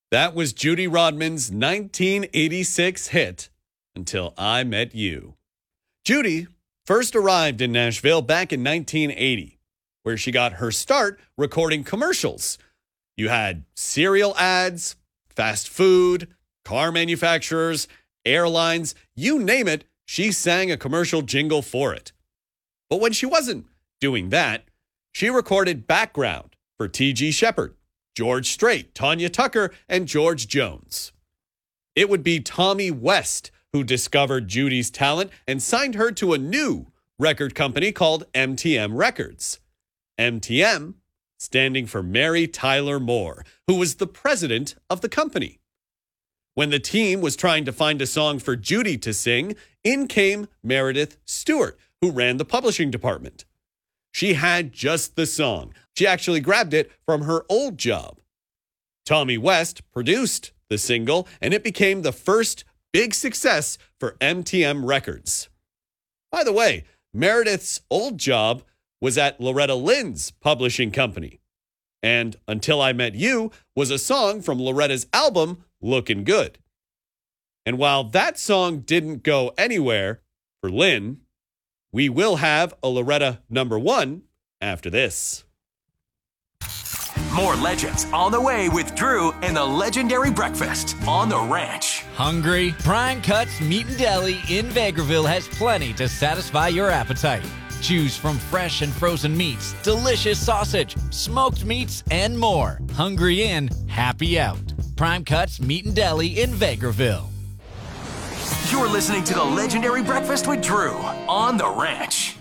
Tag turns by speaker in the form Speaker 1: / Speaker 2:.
Speaker 1: That was Judy Rodman's 1986 hit, Until I Met You. Judy first arrived in Nashville back in 1980, where she got her start recording commercials. You had cereal ads, fast food, car manufacturers, airlines, you name it, she sang a commercial jingle for it. But when she wasn't doing that, she recorded background for T.G. Shepherd, George Strait, Tanya Tucker, and George Jones. It would be Tommy West who discovered Judy's talent and signed her to a new record company called MTM Records. MTM standing for Mary Tyler Moore, who was the president of the company. When the team was trying to find a song for Judy to sing, in came Meredith Stewart, who ran the publishing department. She had just the song. She actually grabbed it from her old job. Tommy West produced the single, and it became the first big success for MTM Records. By the way, Meredith's old job was at Loretta Lynn's publishing company. And Until I Met You was a song from Loretta's album, Lookin' Good. And while that song didn't go anywhere for Lynn, we will have a Loretta #1 after this.
Speaker 2: More legends on the way with Drew and the legendary breakfast on the ranch.
Speaker 3: Hungry? Prime Cuts Meat and Deli in Vegreville has plenty to satisfy your appetite. Choose from fresh and frozen meats, delicious sausage, smoked meats, and more. Hungry in, happy out. Prime Cuts Meat and Deli in Vegreville.
Speaker 2: You're listening to the legendary breakfast with Drew on the ranch.